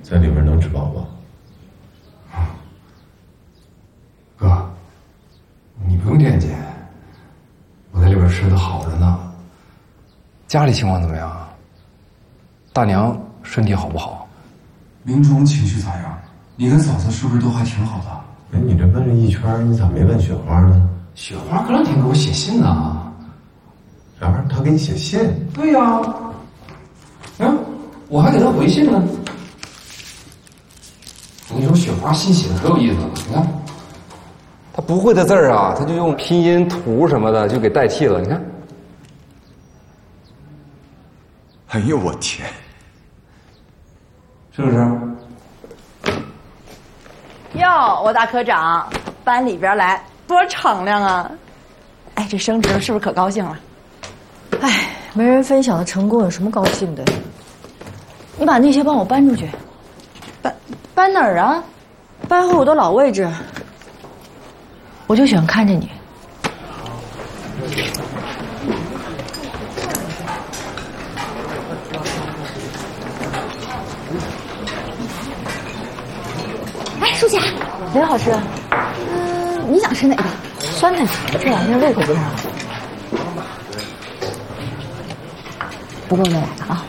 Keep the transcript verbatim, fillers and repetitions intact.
在里面能吃饱吗？ 哥，你不用惦记，我在里边吃的好着呢。家里情况怎么样？大娘身体好不好？ 明忠情绪咋样？你跟嫂子是不是都还挺好的？ 哎，你这问了一圈，你咋没问雪花呢？ 雪花隔两天给我写信呢。 啥玩意儿？他给你写信？ 对呀、啊，啊，我还给他回信呢。我跟你说，雪花信写的可有意思了。你看，他不会的字儿啊，他就用拼音图什么的就给代替了。你看， 哎呦我天， 是不是？ 哟，我大科长，班里边来，多敞亮啊！哎，这升职是不是可高兴了？ 哎，没人分享的成功有什么高兴的？你把那些帮我搬出去。搬搬哪儿啊？搬回我的老位置。我就喜欢看着你。 哎，舒淇， 哪个好吃？ 嗯，你想吃哪个？ 酸菜鱼，这两天胃口不太好。 不够再来个啊。